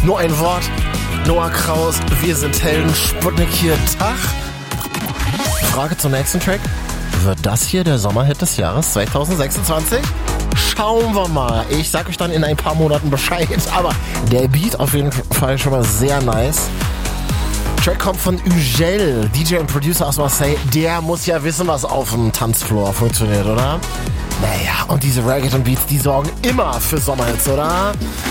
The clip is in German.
Nur ein Wort. Noah Kraus, wir sind Helden. Sputnik hier. Tag. Frage zum nächsten Track. Wird das hier der Sommerhit des Jahres 2026? Schauen wir mal. Ich sag euch dann in ein paar Monaten Bescheid. Aber der Beat auf jeden Fall schon mal sehr nice. Track kommt von Ugel, DJ und Producer aus Marseille. Der muss ja wissen, was auf dem Tanzfloor funktioniert, oder? Naja, und diese Reggaeton-Beats, die sorgen immer für Sommerhits, oder?